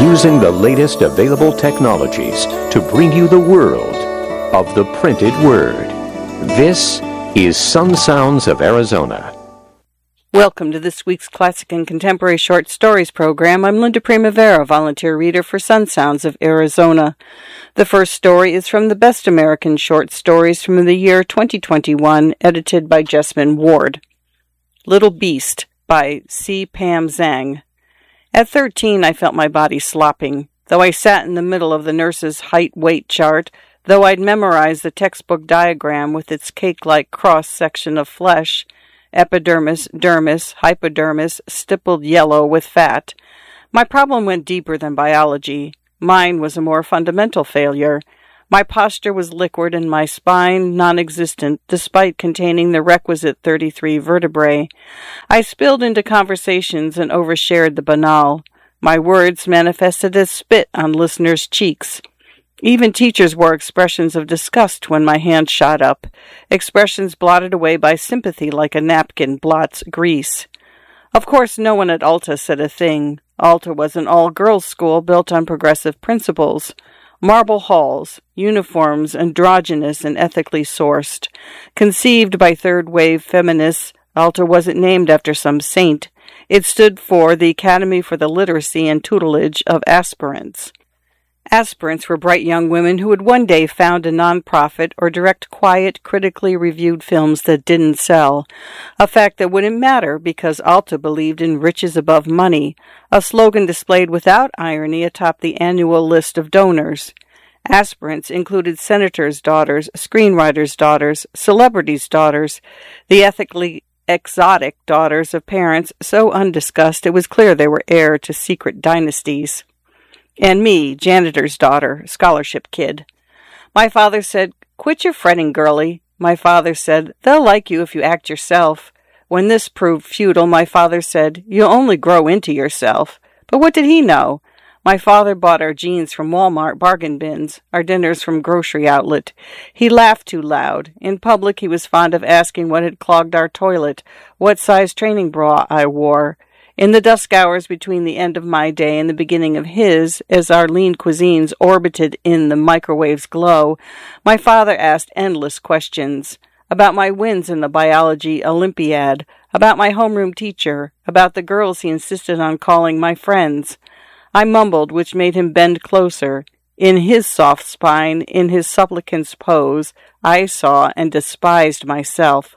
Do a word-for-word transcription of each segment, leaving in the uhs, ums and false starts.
using the latest available technologies to bring you the world of the printed word. This is Sun Sounds of Arizona. Welcome to this week's Classic and Contemporary Short Stories program. I'm Linda Primavera, volunteer reader for Sun Sounds of Arizona. The first story is from the Best American Short Stories from the year twenty twenty-one, edited by Jessamine Ward. Little Beast by C. Pam Zhang. At thirteen, I felt my body slopping. Though I sat in the middle of the nurse's height-weight chart, though I'd memorized the textbook diagram with its cake-like cross-section of flesh, epidermis, dermis, hypodermis, stippled yellow with fat, my problem went deeper than biology. Mine was a more fundamental failure. My posture was liquid and my spine non-existent, despite containing the requisite thirty-three vertebrae. I spilled into conversations and overshared the banal. My words manifested as spit on listeners' cheeks. Even teachers wore expressions of disgust when my hand shot up, expressions blotted away by sympathy like a napkin blots grease. Of course, no one at Alta said a thing. Alta was an all-girls school built on progressive principles. Marble halls, uniforms androgynous and ethically sourced. Conceived by third-wave feminists, Alta wasn't named after some saint. It stood for the Academy for the Literacy and Tutelage of Aspirants. Aspirants were bright young women who would one day found a nonprofit or direct quiet, critically reviewed films that didn't sell, a fact that wouldn't matter because Alta believed in riches above money, a slogan displayed without irony atop the annual list of donors. Aspirants included senators' daughters, screenwriters' daughters, celebrities' daughters, the ethically exotic daughters of parents so undiscussed it was clear they were heir to secret dynasties. And me, janitor's daughter, scholarship kid. My father said, "Quit your fretting, girlie." My father said, "They'll like you if you act yourself." When this proved futile, my father said, "You'll only grow into yourself." But what did he know? My father bought our jeans from Walmart bargain bins, our dinners from grocery outlet. He laughed too loud. In public, he was fond of asking what had clogged our toilet, what size training bra I wore. In the dusk hours between the end of my day and the beginning of his, as our lean cuisines orbited in the microwave's glow, my father asked endless questions. About my wins in the biology Olympiad, about my homeroom teacher, about the girls he insisted on calling my friends. I mumbled, which made him bend closer. In his soft spine, in his supplicant's pose, I saw and despised myself.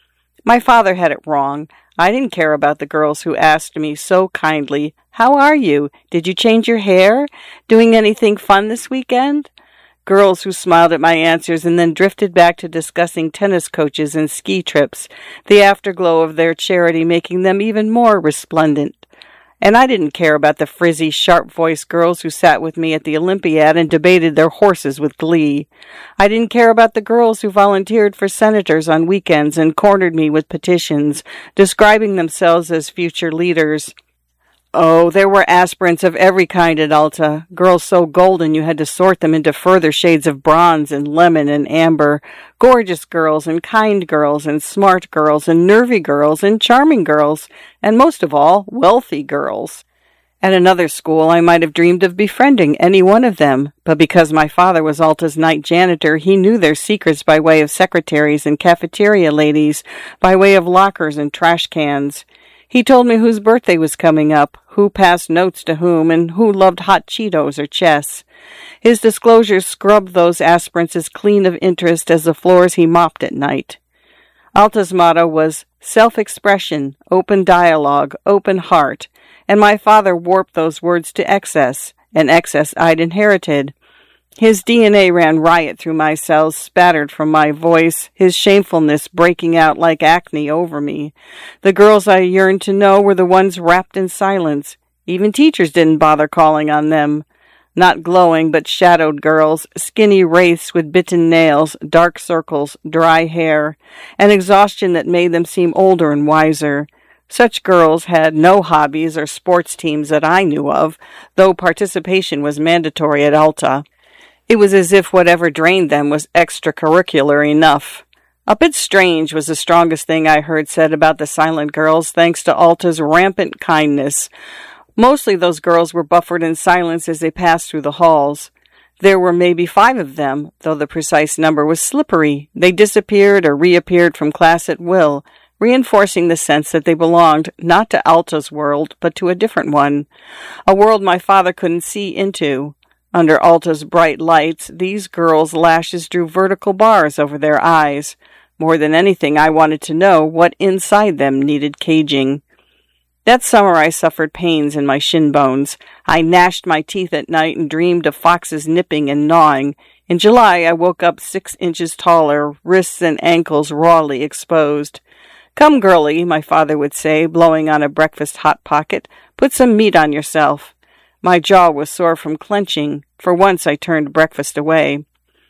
My father had it wrong. I didn't care about the girls who asked me so kindly, "How are you? Did you change your hair? Doing anything fun this weekend?" Girls who smiled at my answers and then drifted back to discussing tennis coaches and ski trips, the afterglow of their charity making them even more resplendent. And I didn't care about the frizzy, sharp-voiced girls who sat with me at the Olympiad and debated their horses with glee. I didn't care about the girls who volunteered for senators on weekends and cornered me with petitions, describing themselves as future leaders. Oh, there were aspirants of every kind at Alta, girls so golden you had to sort them into further shades of bronze and lemon and amber, gorgeous girls and kind girls and smart girls and nervy girls and charming girls, and most of all, wealthy girls. At another school, I might have dreamed of befriending any one of them, but because my father was Alta's night janitor, he knew their secrets by way of secretaries and cafeteria ladies, by way of lockers and trash cans. He told me whose birthday was coming up, who passed notes to whom, and who loved hot Cheetos or chess. His disclosures scrubbed those aspirants as clean of interest as the floors he mopped at night. Alta's motto was self-expression, open dialogue, open heart, and my father warped those words to excess, an excess I'd inherited. His D N A ran riot through my cells, spattered from my voice, his shamefulness breaking out like acne over me. The girls I yearned to know were the ones wrapped in silence. Even teachers didn't bother calling on them. Not glowing, but shadowed girls, skinny wraiths with bitten nails, dark circles, dry hair, an exhaustion that made them seem older and wiser. Such girls had no hobbies or sports teams that I knew of, though participation was mandatory at Alta. It was as if whatever drained them was extracurricular enough. A bit strange was the strongest thing I heard said about the silent girls, thanks to Alta's rampant kindness. Mostly those girls were buffered in silence as they passed through the halls. There were maybe five of them, though the precise number was slippery. They disappeared or reappeared from class at will, reinforcing the sense that they belonged not to Alta's world, but to a different one, a world my father couldn't see into. Under Alta's bright lights, these girls' lashes drew vertical bars over their eyes. More than anything, I wanted to know what inside them needed caging. That summer I suffered pains in my shin bones. I gnashed my teeth at night and dreamed of foxes nipping and gnawing. In July I woke up six inches taller, wrists and ankles rawly exposed. "Come, girlie," my father would say, blowing on a breakfast hot pocket. "Put some meat on yourself." My jaw was sore from clenching. For once I turned breakfast away.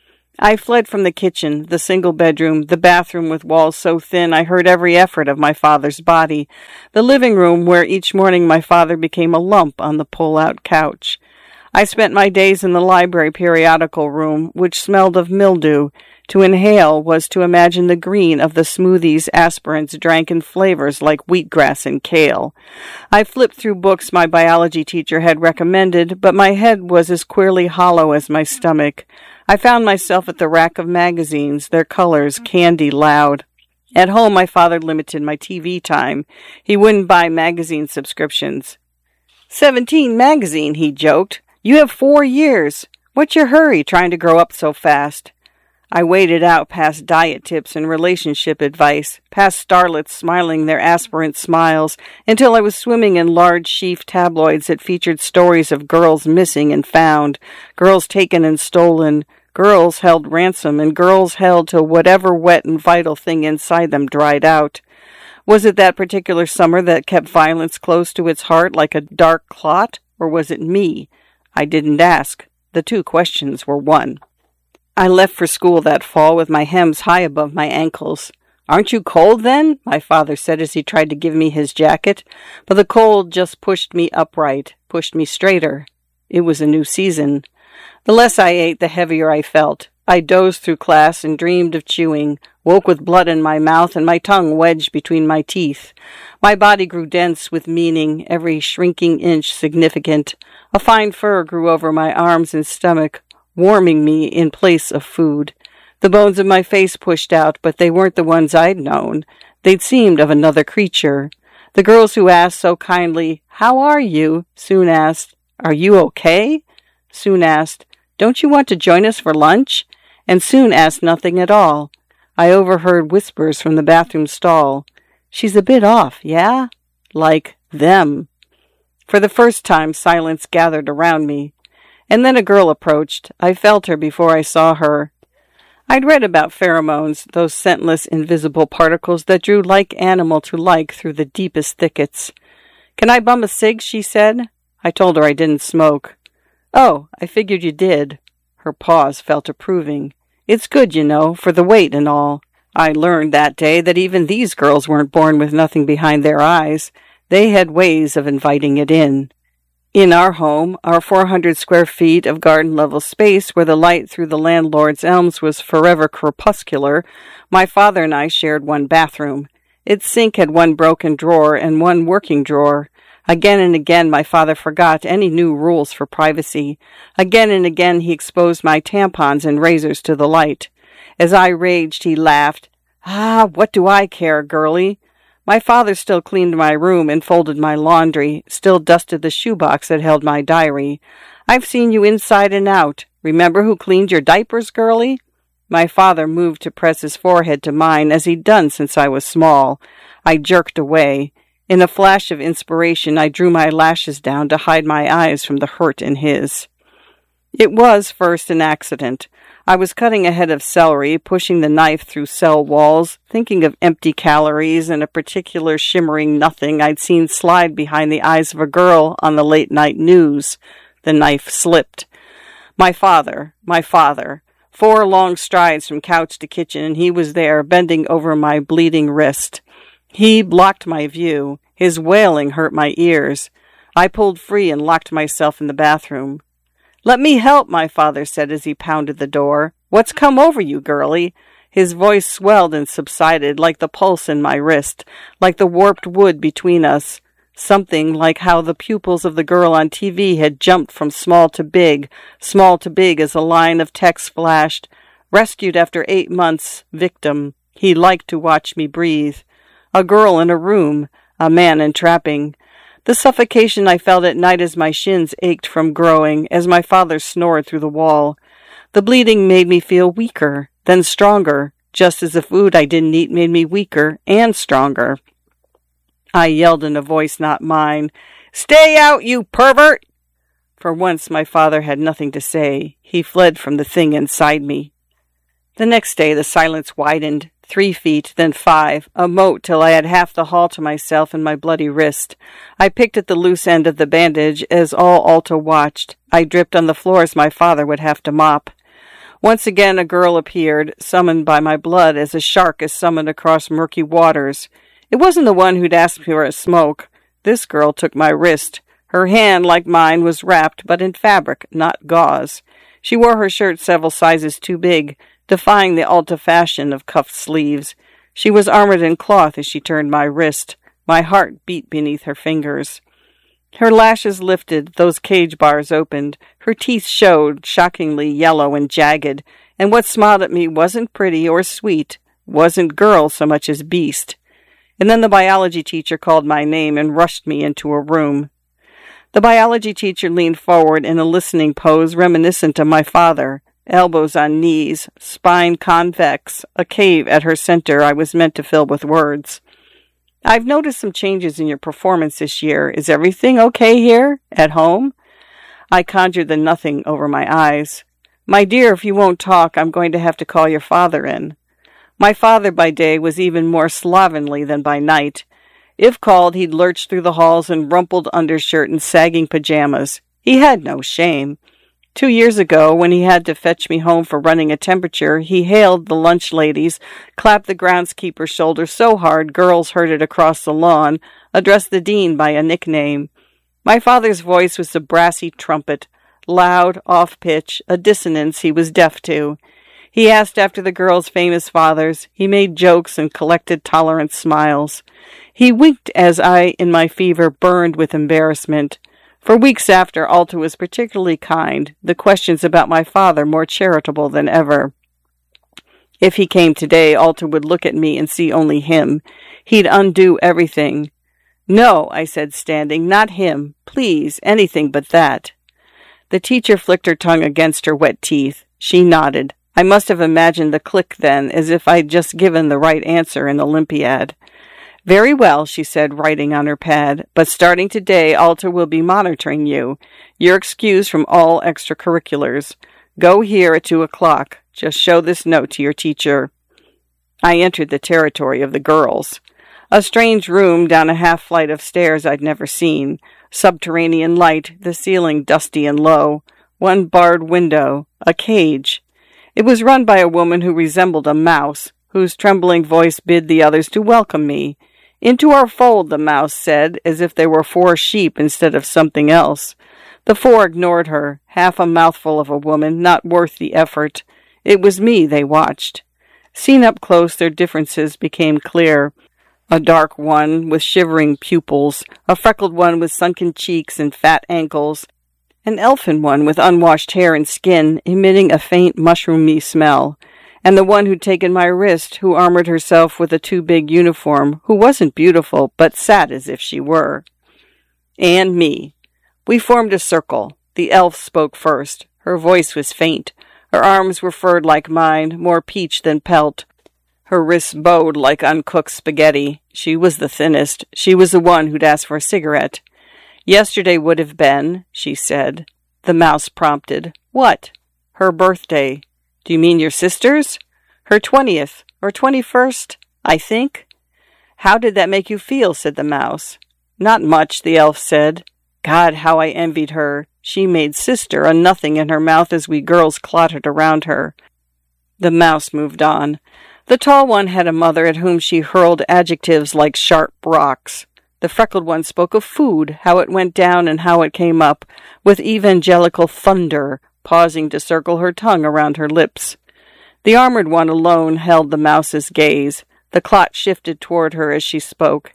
I fled from the kitchen, the single bedroom, the bathroom with walls so thin I heard every effort of my father's body, the living room where each morning my father became a lump on the pull-out couch. I spent my days in the library periodical room, which smelled of mildew. To inhale was to imagine the green of the smoothies aspirants drank in flavors like wheatgrass and kale. I flipped through books my biology teacher had recommended, but my head was as queerly hollow as my stomach. I found myself at the rack of magazines, their colors candy loud. At home, my father limited my T V time. He wouldn't buy magazine subscriptions. Seventeen magazine, he joked. You have four years. What's your hurry trying to grow up so fast? I waded out past diet tips and relationship advice, past starlets smiling their aspirant smiles, until I was swimming in large sheaf tabloids that featured stories of girls missing and found, girls taken and stolen, girls held ransom, and girls held till whatever wet and vital thing inside them dried out. Was it that particular summer that kept violence close to its heart like a dark clot, or was it me? I didn't ask. The two questions were one. I left for school that fall with my hems high above my ankles. "Aren't you cold, then?" my father said as he tried to give me his jacket. But the cold just pushed me upright, pushed me straighter. It was a new season. The less I ate, the heavier I felt. I dozed through class and dreamed of chewing, woke with blood in my mouth and my tongue wedged between my teeth. My body grew dense with meaning, every shrinking inch significant. A fine fur grew over my arms and stomach, warming me in place of food. The bones of my face pushed out, but they weren't the ones I'd known. They'd seemed of another creature. The girls who asked so kindly, "How are you?" soon asked, "Are you okay?" Soon asked, "Don't you want to join us for lunch?" And soon asked nothing at all. I overheard whispers from the bathroom stall. "She's a bit off, yeah?" Like them. For the first time, silence gathered around me. And then a girl approached. I felt her before I saw her. I'd read about pheromones, those scentless, invisible particles that drew like animal to like through the deepest thickets. "Can I bum a cig?" she said. I told her I didn't smoke. "Oh, I figured you did." Her pause felt approving. "It's good, you know, for the weight and all." I learned that day that even these girls weren't born with nothing behind their eyes. They had ways of inviting it in. In our home, our four hundred square feet of garden-level space where the light through the landlord's elms was forever crepuscular, my father and I shared one bathroom. Its sink had one broken drawer and one working drawer. Again and again my father forgot any new rules for privacy. Again and again he exposed my tampons and razors to the light. As I raged, he laughed. "Ah, what do I care, girlie?" My father still cleaned my room and folded my laundry, still dusted the shoebox that held my diary. "I've seen you inside and out. Remember who cleaned your diapers, girlie?" My father moved to press his forehead to mine, as he'd done since I was small. I jerked away. In a flash of inspiration, I drew my lashes down to hide my eyes from the hurt in his. It was first an accident. I was cutting a head of celery, pushing the knife through cell walls, thinking of empty calories and a particular shimmering nothing I'd seen slide behind the eyes of a girl on the late-night news. The knife slipped. My father, my father. Four long strides from couch to kitchen, and he was there, bending over my bleeding wrist. He blocked my view. His wailing hurt my ears. I pulled free and locked myself in the bathroom. "Let me help," my father said as he pounded the door. "What's come over you, girlie?" His voice swelled and subsided like the pulse in my wrist, like the warped wood between us. Something like how the pupils of the girl on T V had jumped from small to big, small to big as a line of text flashed. Rescued after eight months, victim. He liked to watch me breathe. A girl in a room, a man entrapping. The suffocation I felt at night as my shins ached from growing, as my father snored through the wall. The bleeding made me feel weaker, then stronger, just as the food I didn't eat made me weaker and stronger. I yelled in a voice not mine, "Stay out, you pervert!" For once my father had nothing to say. He fled from the thing inside me. The next day the silence widened, three feet, then five, a moat till I had half the hall to myself and my bloody wrist. I picked at the loose end of the bandage as all Alta watched. I dripped on the floor as my father would have to mop. Once again a girl appeared, summoned by my blood as a shark is summoned across murky waters. It wasn't the one who'd asked for a smoke. This girl took my wrist. Her hand, like mine, was wrapped, but in fabric, not gauze. She wore her shirt several sizes too big, defying the Alta fashion of cuffed sleeves. She was armored in cloth as she turned my wrist. My heart beat beneath her fingers. Her lashes lifted, those cage bars opened. Her teeth showed, shockingly yellow and jagged, and what smiled at me wasn't pretty or sweet, wasn't girl so much as beast. And then the biology teacher called my name and rushed me into a room. The biology teacher leaned forward in a listening pose reminiscent of my father, elbows on knees, spine convex, a cave at her center I was meant to fill with words. "I've noticed some changes in your performance this year. Is everything okay here? At home?" I conjured the nothing over my eyes. "My dear, if you won't talk, I'm going to have to call your father in." My father by day was even more slovenly than by night. If called, he'd lurch through the halls in rumpled undershirt and sagging pajamas. He had no shame. Two years ago, when he had to fetch me home for running a temperature, he hailed the lunch ladies, clapped the groundskeeper's shoulder so hard girls heard it across the lawn, addressed the dean by a nickname. My father's voice was a brassy trumpet, loud, off-pitch, a dissonance he was deaf to. He asked after the girls' famous fathers. He made jokes and collected tolerant smiles. He winked as I, in my fever, burned with embarrassment. For weeks after, Alta was particularly kind, the questions about my father more charitable than ever. If he came today, Alta would look at me and see only him. He'd undo everything. "No," I said, standing, "not him. Please, anything but that." The teacher flicked her tongue against her wet teeth. She nodded. I must have imagined the click then, as if I'd just given the right answer in Olympiad. "Very well," she said, writing on her pad, "but starting today, Alta will be monitoring you. You're excused from all extracurriculars. Go here at two o'clock. Just show this note to your teacher." I entered the territory of the girls. A strange room down a half-flight of stairs I'd never seen. Subterranean light, the ceiling dusty and low. One barred window. A cage. It was run by a woman who resembled a mouse, whose trembling voice bid the others to welcome me. "Into our fold," the mouse said, as if they were four sheep instead of something else. The four ignored her, half a mouthful of a woman, not worth the effort. It was me they watched. Seen up close, their differences became clear. A dark one with shivering pupils, a freckled one with sunken cheeks and fat ankles, an elfin one with unwashed hair and skin, emitting a faint mushroomy smell, and the one who'd taken my wrist, who armored herself with a too-big uniform, who wasn't beautiful, but sat as if she were. And me. We formed a circle. The elf spoke first. Her voice was faint. Her arms were furred like mine, more peach than pelt. Her wrists bowed like uncooked spaghetti. She was the thinnest. She was the one who'd asked for a cigarette. "Yesterday would have been," she said. The mouse prompted. "What?" "Her birthday." "Do you mean your sister's?" "Her twentieth, or twenty-first, I think." "How did that make you feel?" said the mouse. "Not much," the elf said. God, how I envied her. She made sister a nothing in her mouth as we girls clottered around her. The mouse moved on. The tall one had a mother at whom she hurled adjectives like sharp rocks. The freckled one spoke of food, how it went down and how it came up, with evangelical thunder, pausing to circle her tongue around her lips. The armored one alone held the mouse's gaze. The clot shifted toward her as she spoke.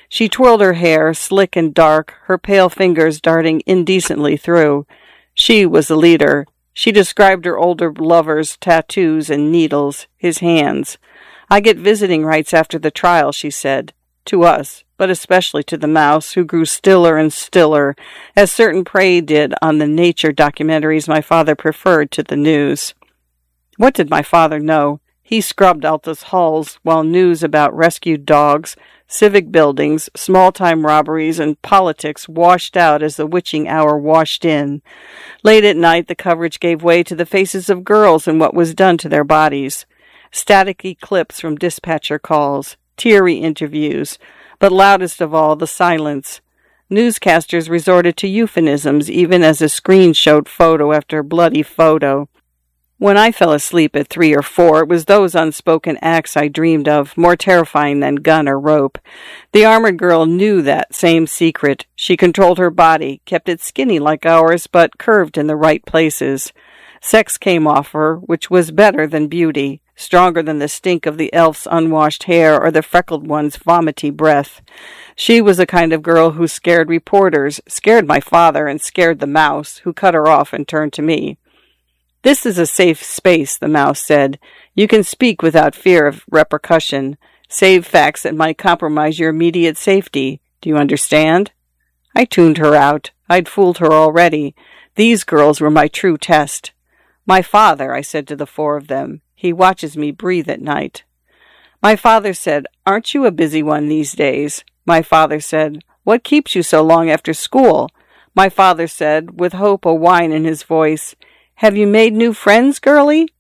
She twirled her hair, slick and dark, her pale fingers darting indecently through. She was the leader. She described her older lover's tattoos and needles, his hands. I get visiting rights after the trial, she said. To us, but especially to the mouse, who grew stiller and stiller, as certain prey did on the nature documentaries my father preferred to the news. What did my father know? He scrubbed Alta's halls while news about rescued dogs, civic buildings, small-time robberies, and politics washed out as the witching hour washed in. Late at night, the coverage gave way to the faces of girls and what was done to their bodies. Staticky clips from dispatcher calls, teary interviews, but loudest of all, the silence. Newscasters resorted to euphemisms even as a screen showed photo after bloody photo. When I fell asleep at three or four, it was those unspoken acts I dreamed of, more terrifying than gun or rope. The armored girl knew that same secret. She controlled her body, kept it skinny like ours, but curved in the right places. Sex came off her, which was better than beauty, stronger than the stink of the elf's unwashed hair or the freckled one's vomity breath. She was the kind of girl who scared reporters, scared my father, and scared the mouse, who cut her off and turned to me. This is a safe space, the mouse said. You can speak without fear of repercussion. Save facts that might compromise your immediate safety. Do you understand? I tuned her out. I'd fooled her already. These girls were my true test. My father, I said to the four of them. He watches me breathe at night. My father said, Aren't you a busy one these days? My father said, What keeps you so long after school? My father said, with hope a whine in his voice, Have you made new friends, girlie?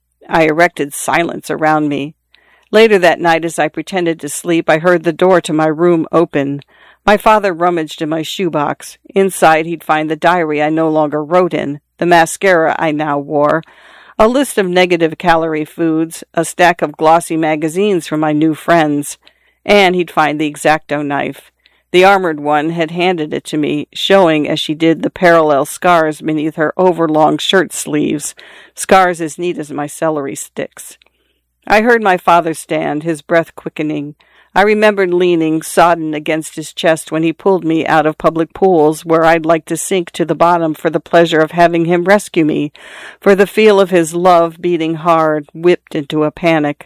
I erected silence around me. Later that night, as I pretended to sleep, I heard the door to my room open. My father rummaged in my shoebox. Inside, he'd find the diary I no longer wrote in, the mascara I now wore, a list of negative-calorie foods, a stack of glossy magazines from my new friends, and he'd find the X-Acto knife. The armored one had handed it to me, showing as she did the parallel scars beneath her overlong shirt sleeves, scars as neat as my celery sticks. I heard my father stand, his breath quickening. I remembered leaning, sodden against his chest when he pulled me out of public pools where I'd like to sink to the bottom for the pleasure of having him rescue me, for the feel of his love beating hard, whipped into a panic.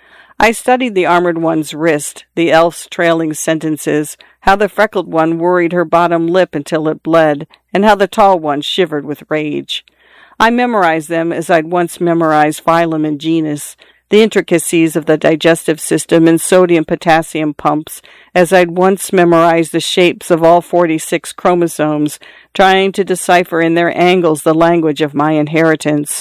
I studied the armored one's wrist, the elf's trailing sentences, how the freckled one worried her bottom lip until it bled, and how the tall one shivered with rage. I memorized them as I'd once memorized phylum and genus, the intricacies of the digestive system and sodium-potassium pumps, as I'd once memorized the shapes of all forty-six chromosomes, trying to decipher in their angles the language of my inheritance.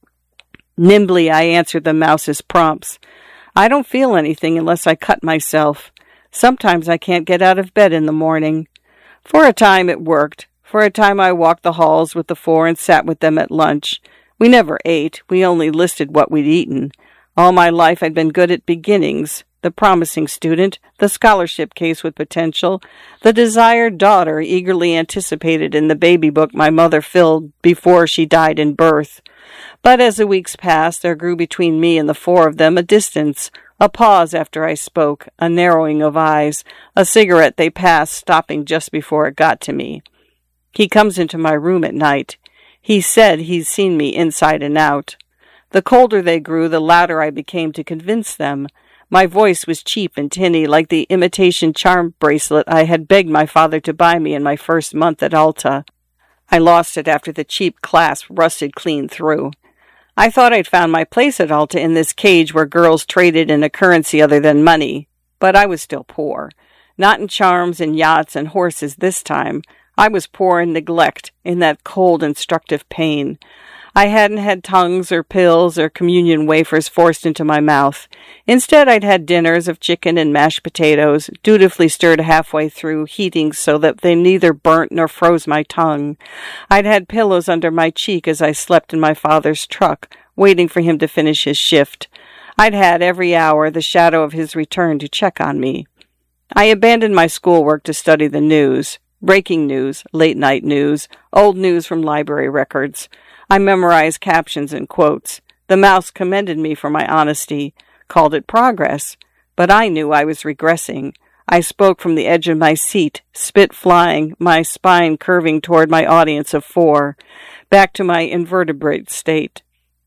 Nimbly I answered the mouse's prompts. I don't feel anything unless I cut myself. Sometimes I can't get out of bed in the morning. For a time it worked. For a time I walked the halls with the four and sat with them at lunch. We never ate. We only listed what we'd eaten. All my life I'd been good at beginnings, the promising student, the scholarship case with potential, the desired daughter eagerly anticipated in the baby book my mother filled before she died in birth. But as the weeks passed, there grew between me and the four of them a distance, a pause after I spoke, a narrowing of eyes, a cigarette they passed stopping just before it got to me. He comes into my room at night. He said he's seen me inside and out. The colder they grew, the louder I became to convince them. My voice was cheap and tinny, like the imitation charm bracelet I had begged my father to buy me in my first month at Alta. I lost it after the cheap clasp rusted clean through. I thought I'd found my place at Alta in this cage where girls traded in a currency other than money. But I was still poor. Not in charms and yachts and horses this time. I was poor in neglect, in that cold, instructive pain. I hadn't had tongues or pills or communion wafers forced into my mouth. Instead, I'd had dinners of chicken and mashed potatoes, dutifully stirred halfway through, heating so that they neither burnt nor froze my tongue. I'd had pillows under my cheek as I slept in my father's truck, waiting for him to finish his shift. I'd had every hour the shadow of his return to check on me. I abandoned my schoolwork to study the news. Breaking news, late-night news, old news from library records. I memorized captions and quotes. The mouse commended me for my honesty, called it progress, but I knew I was regressing. I spoke from the edge of my seat, spit flying, my spine curving toward my audience of four, back to my invertebrate state.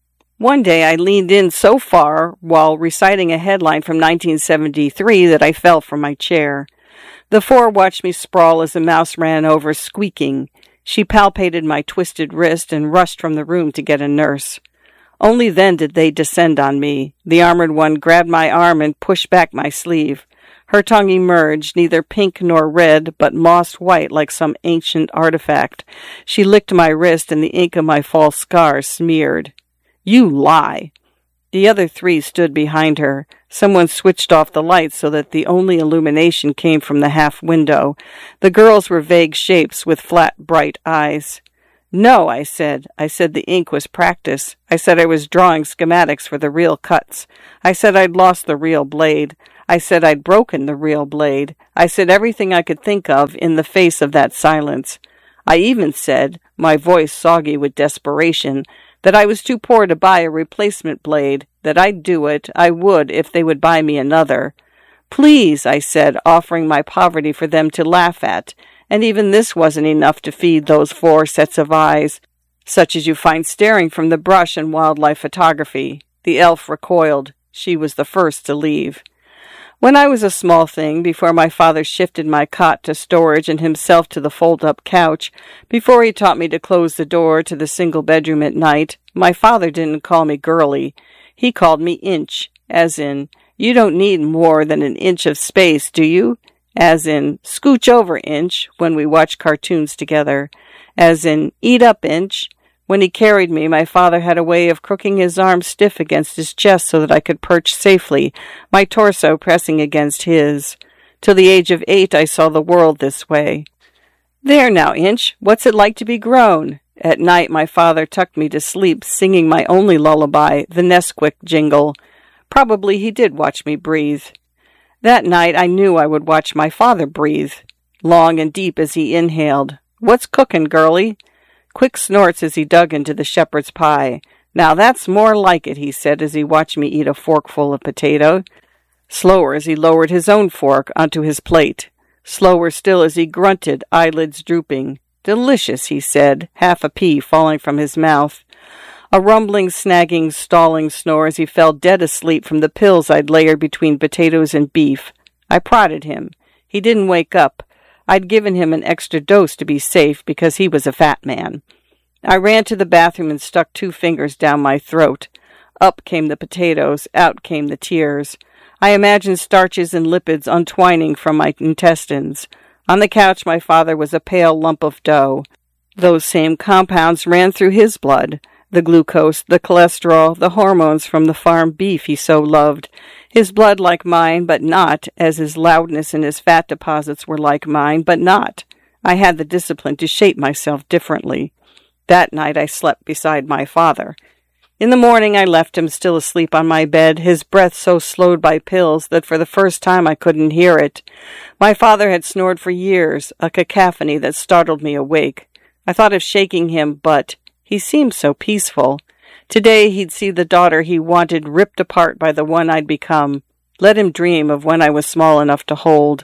One day I leaned in so far while reciting a headline from nineteen seventy-three that I fell from my chair. The four watched me sprawl as a mouse ran over, squeaking. She palpated my twisted wrist and rushed from the room to get a nurse. Only then did they descend on me. The armored one grabbed my arm and pushed back my sleeve. Her tongue emerged, neither pink nor red, but moss-white like some ancient artifact. She licked my wrist, and the ink of my false scar smeared. "You lie!" The other three stood behind her. Someone switched off the lights so that the only illumination came from the half window. The girls were vague shapes with flat, bright eyes. "No," I said. I said the ink was practice. I said I was drawing schematics for the real cuts. I said I'd lost the real blade. I said I'd broken the real blade. I said everything I could think of in the face of that silence. I even said, my voice soggy with desperation, that I was too poor to buy a replacement blade, that I'd do it, I would, if they would buy me another. "Please," I said, offering my poverty for them to laugh at, and even this wasn't enough to feed those four sets of eyes, such as you find staring from the brush in wildlife photography. The elf recoiled. She was the first to leave. When I was a small thing, before my father shifted my cot to storage and himself to the fold-up couch, before he taught me to close the door to the single bedroom at night, my father didn't call me girly. He called me Inch, as in, "You don't need more than an inch of space, do you?" As in, "Scooch over, Inch," when we watched cartoons together. As in, "Eat up, Inch." When he carried me, my father had a way of crooking his arm stiff against his chest so that I could perch safely, my torso pressing against his. Till the age of eight, I saw the world this way. "There now, Inch, what's it like to be grown?" At night, my father tucked me to sleep, singing my only lullaby, the Nesquik jingle. Probably he did watch me breathe. That night, I knew I would watch my father breathe, long and deep as he inhaled. "What's cookin', girlie?" Quick snorts as he dug into the shepherd's pie. "Now that's more like it," he said as he watched me eat a forkful of potato. Slower as he lowered his own fork onto his plate. Slower still as he grunted, eyelids drooping. "Delicious," he said, half a pea falling from his mouth. A rumbling, snagging, stalling snore as he fell dead asleep from the pills I'd layered between potatoes and beef. I prodded him. He didn't wake up. I'd given him an extra dose to be safe because he was a fat man. I ran to the bathroom and stuck two fingers down my throat. Up came the potatoes, out came the tears. I imagined starches and lipids untwining from my intestines. On the couch, my father was a pale lump of dough. Those same compounds ran through his blood. The glucose, the cholesterol, the hormones from the farm beef he so loved. His blood like mine, but not, as his loudness and his fat deposits were like mine, but not. I had the discipline to shape myself differently. That night I slept beside my father. In the morning I left him still asleep on my bed, his breath so slowed by pills that for the first time I couldn't hear it. My father had snored for years, a cacophony that startled me awake. I thought of shaking him, but he seemed so peaceful. Today he'd see the daughter he wanted ripped apart by the one I'd become. Let him dream of when I was small enough to hold.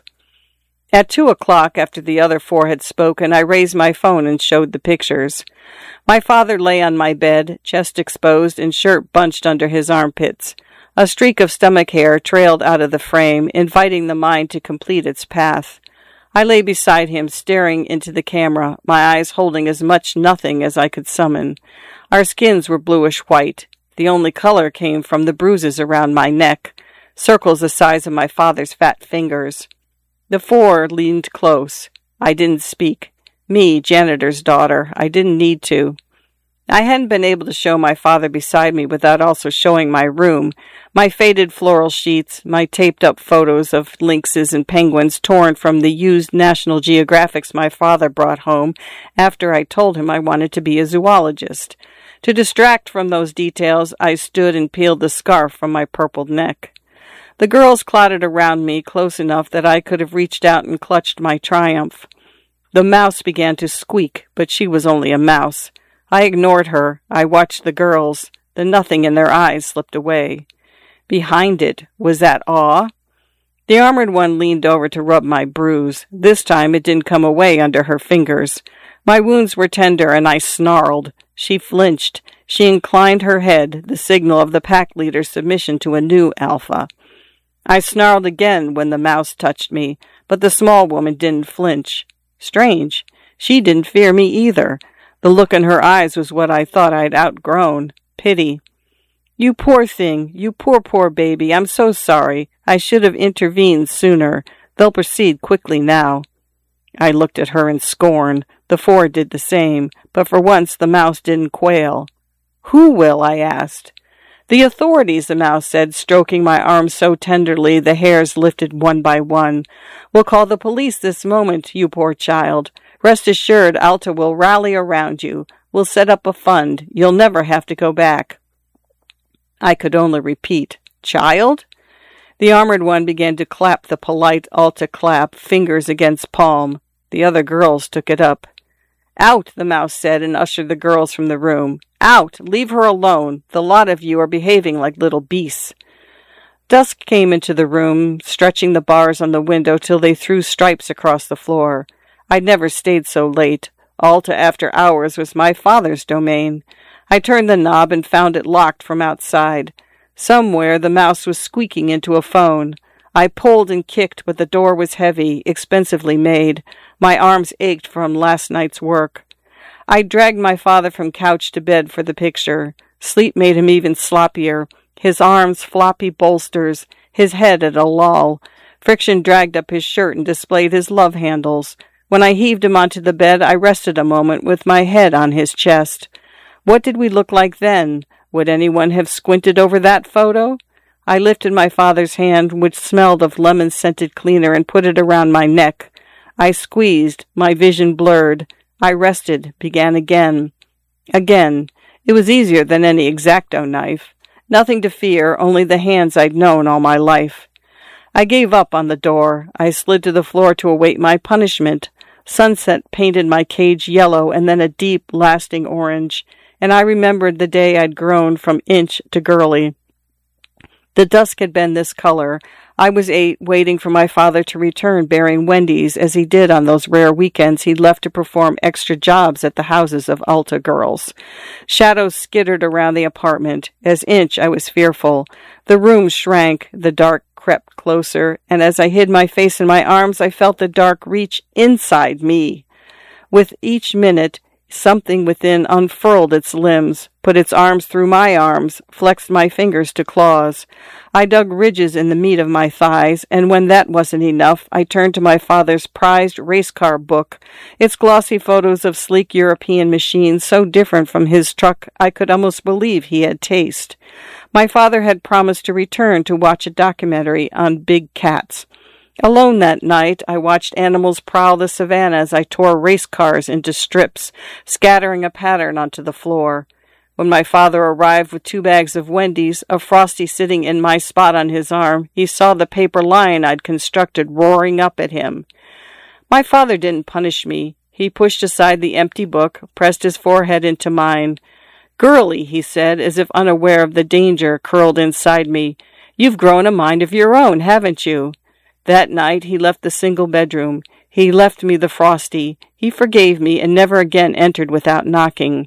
At two o'clock, after the other four had spoken, I raised my phone and showed the pictures. My father lay on my bed, chest exposed and shirt bunched under his armpits. A streak of stomach hair trailed out of the frame, inviting the mind to complete its path. I lay beside him, staring into the camera, my eyes holding as much nothing as I could summon. Our skins were bluish-white. The only color came from the bruises around my neck, circles the size of my father's fat fingers. The four leaned close. I didn't speak. Me, janitor's daughter. I didn't need to. I hadn't been able to show my father beside me without also showing my room, my faded floral sheets, my taped-up photos of lynxes and penguins torn from the used National Geographics my father brought home after I told him I wanted to be a zoologist. To distract from those details, I stood and peeled the scarf from my purpled neck. The girls clotted around me close enough that I could have reached out and clutched my triumph. The mouse began to squeak, but she was only a mouse. I ignored her. I watched the girls. The nothing in their eyes slipped away. Behind it was that awe. The armored one leaned over to rub my bruise. This time it didn't come away under her fingers. My wounds were tender, and I snarled. She flinched. She inclined her head, the signal of the pack leader's submission to a new alpha. I snarled again when the mouse touched me, but the small woman didn't flinch. Strange. She didn't fear me either. The look in her eyes was what I thought I'd outgrown. Pity. You poor thing. You poor, poor baby. I'm so sorry. I should have intervened sooner. They'll proceed quickly now. I looked at her in scorn. The four did the same, but for once the mouse didn't quail. Who will? I asked. The authorities, the mouse said, stroking my arm so tenderly the hairs lifted one by one. We'll call the police this moment, you poor child. Rest assured Alta will rally around you. We'll set up a fund. You'll never have to go back. I could only repeat, child? The armored one began to clap the polite Alta clap, fingers against palm. The other girls took it up. Out, the mouse said, and ushered the girls from the room. Out! Leave her alone. The lot of you are behaving like little beasts. Dusk came into the room, stretching the bars on the window till they threw stripes across the floor. I'd never stayed so late. Alta after hours was my father's domain. I turned the knob and found it locked from outside. Somewhere the mouse was squeaking into a phone. I pulled and kicked, but the door was heavy, expensively made. My arms ached from last night's work. I dragged my father from couch to bed for the picture. Sleep made him even sloppier. His arms floppy bolsters, his head at a lull. Friction dragged up his shirt and displayed his love handles. When I heaved him onto the bed, I rested a moment with my head on his chest. What did we look like then? Would anyone have squinted over that photo? I lifted my father's hand, which smelled of lemon-scented cleaner, and put it around my neck. I squeezed, my vision blurred. I rested, began again. Again. It was easier than any X-Acto knife. Nothing to fear, only the hands I'd known all my life. I gave up on the door. I slid to the floor to await my punishment. Sunset painted my cage yellow and then a deep, lasting orange, and I remembered the day I'd grown from inch to girly. The dusk had been this color. I was eight, waiting for my father to return bearing Wendy's, as he did on those rare weekends he'd left to perform extra jobs at the houses of Alta girls. Shadows skittered around the apartment. As inch, I was fearful. The room shrank, the dark crept closer, and as I hid my face in my arms, I felt the dark reach inside me. With each minute, something within unfurled its limbs, put its arms through my arms, flexed my fingers to claws. I dug ridges in the meat of my thighs, and when that wasn't enough, I turned to my father's prized race car book, its glossy photos of sleek European machines so different from his truck I could almost believe he had taste. My father had promised to return to watch a documentary on big cats. Alone that night, I watched animals prowl the savannah as I tore race cars into strips, scattering a pattern onto the floor. When my father arrived with two bags of Wendy's, a Frosty sitting in my spot on his arm, he saw the paper lion I'd constructed roaring up at him. My father didn't punish me. He pushed aside the empty book, pressed his forehead into mine. "Girlie," he said, as if unaware of the danger curled inside me, "you've grown a mind of your own, haven't you?" That night he left the single bedroom. He left me the Frosty. He forgave me and never again entered without knocking.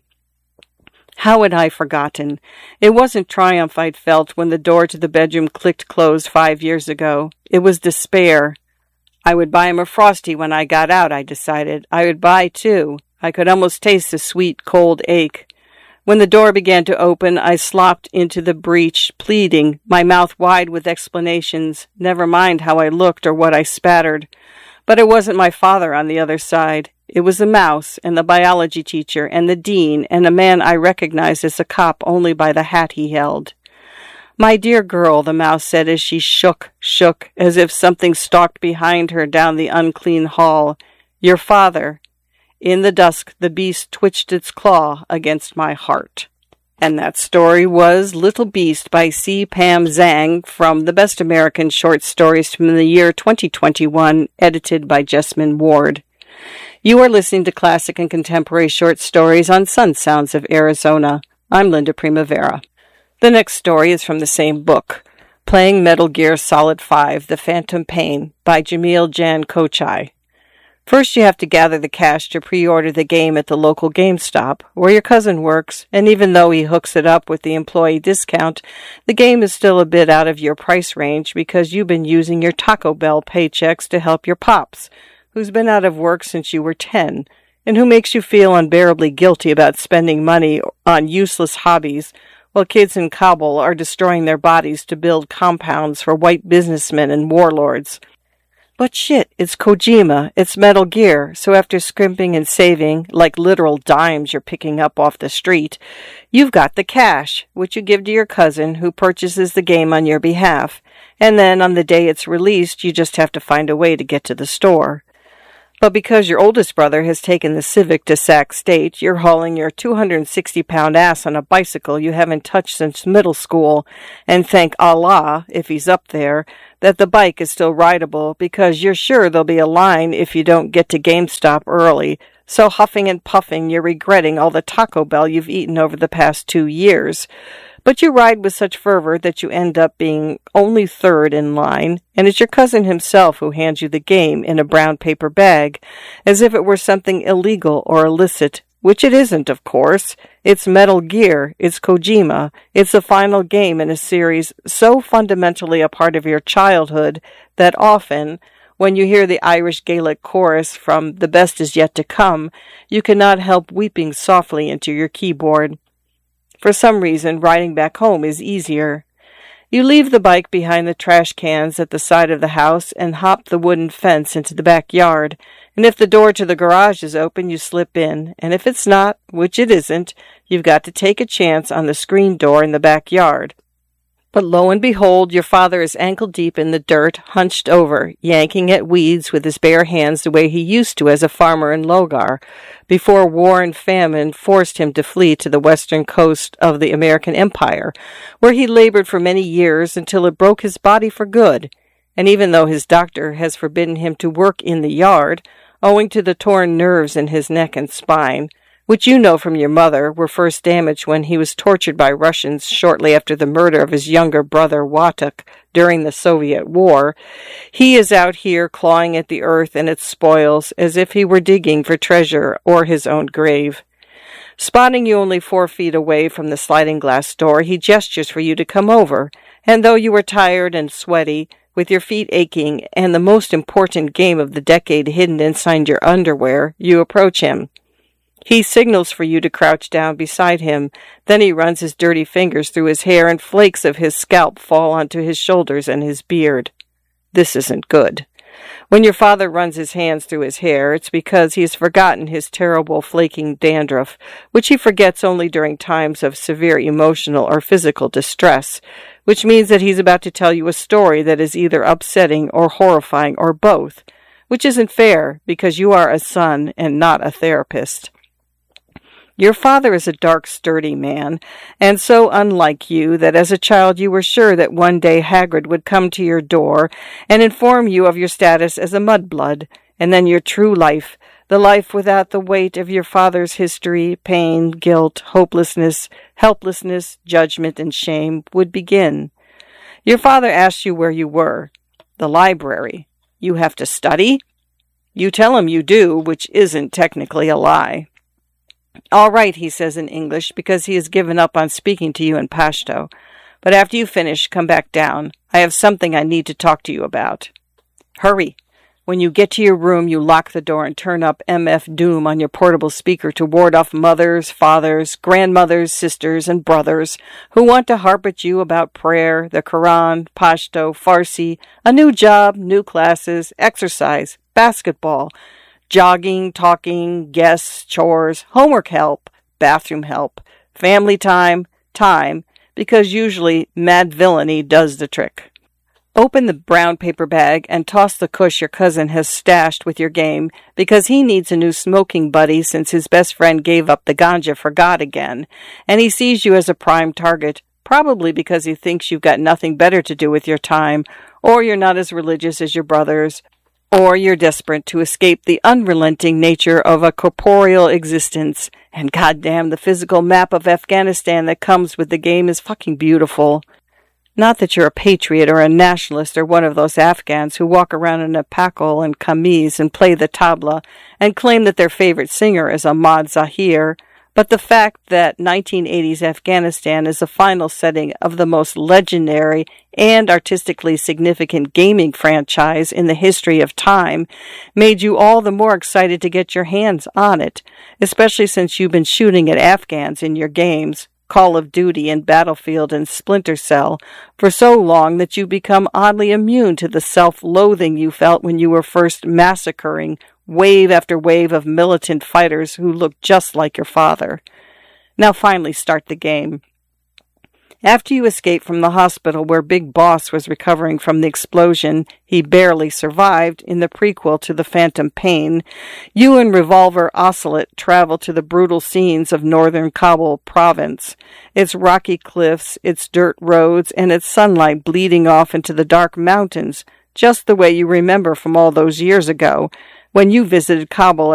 How had I forgotten? It wasn't triumph I'd felt when the door to the bedroom clicked closed five years ago. It was despair. I would buy him a Frosty when I got out, I decided. I would buy, too. I could almost taste the sweet, cold ache. When the door began to open, I slopped into the breach, pleading, my mouth wide with explanations, never mind how I looked or what I spattered. But it wasn't my father on the other side. It was the mouse, and the biology teacher, and the dean, and a man I recognized as a cop only by the hat he held. "My dear girl," the mouse said as she shook, shook, as if something stalked behind her down the unclean hall. "Your father." In the dusk, the beast twitched its claw against my heart. And that story was Little Beast by C. Pam Zhang from the Best American Short Stories from the year twenty twenty-one, edited by Jessamine Ward. You are listening to Classic and Contemporary Short Stories on Sun Sounds of Arizona. I'm Linda Primavera. The next story is from the same book. Playing Metal Gear Solid five, The Phantom Pain by Jamil Jan Kochai. First you have to gather the cash to pre-order the game at the local GameStop, where your cousin works, and even though he hooks it up with the employee discount, the game is still a bit out of your price range because you've been using your Taco Bell paychecks to help your pops, who's been out of work since you were ten, and who makes you feel unbearably guilty about spending money on useless hobbies while kids in Kabul are destroying their bodies to build compounds for white businessmen and warlords. But shit, it's Kojima, it's Metal Gear, so after scrimping and saving, like literal dimes you're picking up off the street, you've got the cash, which you give to your cousin who purchases the game on your behalf, and then on the day it's released you just have to find a way to get to the store. But because your oldest brother has taken the Civic to Sac State, you're hauling your two hundred sixty pound ass on a bicycle you haven't touched since middle school, and thank Allah, if he's up there, that the bike is still rideable, because you're sure there'll be a line if you don't get to GameStop early, so huffing and puffing you're regretting all the Taco Bell you've eaten over the past two years. But you ride with such fervor that you end up being only third in line, and it's your cousin himself who hands you the game in a brown paper bag, as if it were something illegal or illicit, which it isn't, of course. It's Metal Gear, it's Kojima, it's the final game in a series so fundamentally a part of your childhood that often, when you hear the Irish Gaelic chorus from The Best Is Yet to Come, you cannot help weeping softly into your keyboard. For some reason, riding back home is easier. You leave the bike behind the trash cans at the side of the house and hop the wooden fence into the backyard, and if the door to the garage is open, you slip in, and if it's not, which it isn't, you've got to take a chance on the screen door in the backyard. But lo and behold, your father is ankle-deep in the dirt, hunched over, yanking at weeds with his bare hands the way he used to as a farmer in Logar, before war and famine forced him to flee to the western coast of the American Empire, where he labored for many years until it broke his body for good. And even though his doctor has forbidden him to work in the yard, owing to the torn nerves in his neck and spine, which you know from your mother were first damaged when he was tortured by Russians shortly after the murder of his younger brother Watuk during the Soviet War, he is out here clawing at the earth and its spoils as if he were digging for treasure or his own grave. Spotting you only four feet away from the sliding glass door, he gestures for you to come over, and though you are tired and sweaty, with your feet aching, and the most important game of the decade hidden inside your underwear, you approach him. He signals for you to crouch down beside him. Then he runs his dirty fingers through his hair, and flakes of his scalp fall onto his shoulders and his beard. This isn't good. When your father runs his hands through his hair, it's because he has forgotten his terrible flaking dandruff, which he forgets only during times of severe emotional or physical distress, which means that he's about to tell you a story that is either upsetting or horrifying or both, which isn't fair because you are a son and not a therapist. Your father is a dark, sturdy man, and so unlike you that as a child you were sure that one day Hagrid would come to your door and inform you of your status as a mudblood, and then your true life, the life without the weight of your father's history, pain, guilt, hopelessness, helplessness, judgment, and shame, would begin. Your father asks you where you were. The library. You have to study? You tell him you do, which isn't technically a lie. All right, he says in English, because he has given up on speaking to you in Pashto. But after you finish, come back down. I have something I need to talk to you about. Hurry. When you get to your room, you lock the door and turn up M F Doom on your portable speaker to ward off mothers, fathers, grandmothers, sisters, and brothers who want to harp at you about prayer, the Quran, Pashto, Farsi, a new job, new classes, exercise, basketball, jogging, talking, guests, chores, homework help, bathroom help, family time, time, because usually mad villainy does the trick. Open the brown paper bag and toss the cush your cousin has stashed with your game because he needs a new smoking buddy since his best friend gave up the ganja for God again, and he sees you as a prime target, probably because he thinks you've got nothing better to do with your time, or you're not as religious as your brothers, or you're desperate to escape the unrelenting nature of a corporeal existence. And goddamn, the physical map of Afghanistan that comes with the game is fucking beautiful. Not that you're a patriot or a nationalist or one of those Afghans who walk around in a pakol and kameez and play the tabla and claim that their favorite singer is Ahmad Zahir, but the fact that nineteen eighties Afghanistan is the final setting of the most legendary and artistically significant gaming franchise in the history of time made you all the more excited to get your hands on it, especially since you've been shooting at Afghans in your games, Call of Duty and Battlefield and Splinter Cell, for so long that you become oddly immune to the self-loathing you felt when you were first massacring wave after wave of militant fighters who looked just like your father. Now finally start the game. After you escape from the hospital where Big Boss was recovering from the explosion he barely survived in the prequel to The Phantom Pain, you and Revolver Ocelot travel to the brutal scenes of northern Kabul province, its rocky cliffs, its dirt roads, and its sunlight bleeding off into the dark mountains, just the way you remember from all those years ago, when you visited Kabul